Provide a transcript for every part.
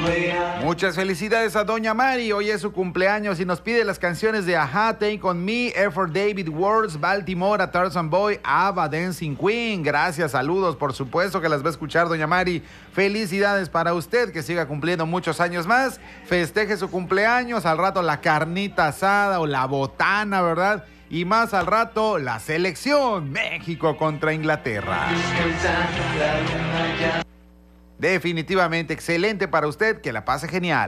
Muchas felicidades a Doña Mari, hoy es su cumpleaños y nos pide las canciones de Aha, Take On Me, Effort David Words, Baltimore, A Tarzan Boy, Ava, Dancing Queen. Gracias, saludos, por supuesto que las va a escuchar Doña Mari. Felicidades para usted, que siga cumpliendo muchos años más. Festeje su cumpleaños, al rato la carnita asada o la botana, ¿verdad? Y más al rato, la selección México contra Inglaterra. Definitivamente excelente para usted, que la pase genial.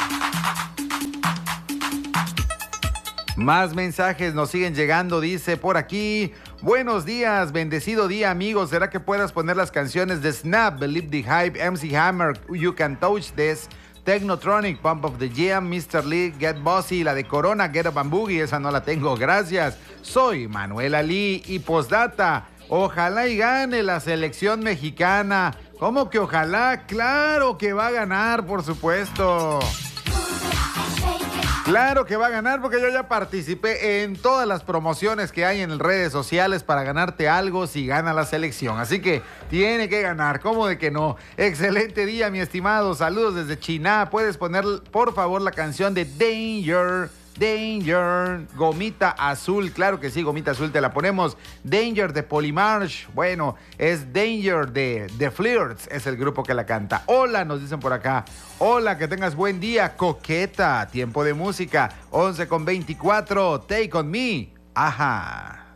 Más mensajes nos siguen llegando, dice por aquí. Buenos días, bendecido día, amigos. ¿Será que puedas poner las canciones de Snap, Believe the Hype, MC Hammer, You Can Touch This, Technotronic, Pump of the Jam, Mr. Lee, Get Bossy, la de Corona, Get Up and Boogie? Esa no la tengo, gracias. Soy Manuela Lee y postdata. Ojalá y gane la selección mexicana. ¿Cómo que ojalá? Claro que va a ganar, por supuesto. Claro que va a ganar porque yo ya participé en todas las promociones que hay en redes sociales para ganarte algo si gana la selección. Así que tiene que ganar, ¿cómo de que no? Excelente día, mi estimado. Saludos desde China. ¿Puedes poner, por favor, la canción de Danger? Danger, Gomita Azul, claro que sí, Gomita Azul te la ponemos. Danger de Polymarch, bueno, es Danger de The Flirts, es el grupo que la canta. Hola, nos dicen por acá. Hola, que tengas buen día, Coqueta, tiempo de música, 11:24, Take On Me, ajá.